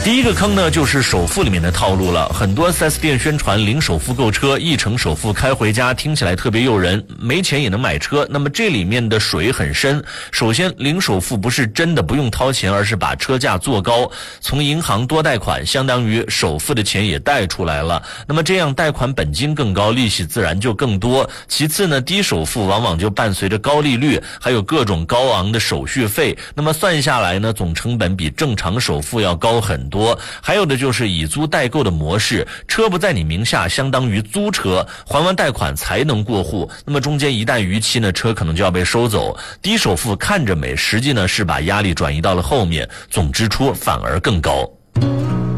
第一个坑呢，就是首付里面的套路了。很多 4S 店宣传零首付购车，1成首付开回家，听起来特别诱人，没钱也能买车。那么这里面的水很深。首先，零首付不是真的不用掏钱，而是把车价做高，从银行多贷款，相当于首付的钱也贷出来了。那么这样贷款本金更高，利息自然就更多。其次呢，低首付往往就伴随着高利率，还有各种高昂的手续费。那么算下来呢，总成本比正常首付要高很多。还有的就是以租代购的模式，车不在你名下，相当于租车，还完贷款才能过户。那么中间一旦逾期呢，车可能就要被收走。低首付看着美，实际呢是把压力转移到了后面，总支出反而更高。